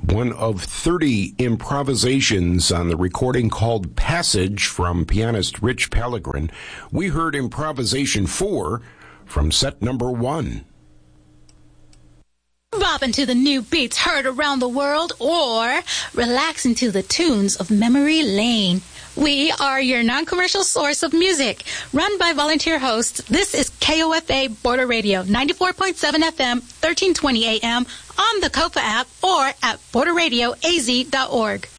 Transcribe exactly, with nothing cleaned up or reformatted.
one of thirty improvisations on the recording called Passage from pianist Rich Pellegrin. We heard improvisation four from set number one. Bopping to the new beats heard around the world, or relaxing to the tunes of Memory Lane. We are your non-commercial source of music. Run by volunteer hosts, this is K O F A Border Radio, ninety-four point seven F M, thirteen twenty A M, on the COPA app, or at border radio a z dot org.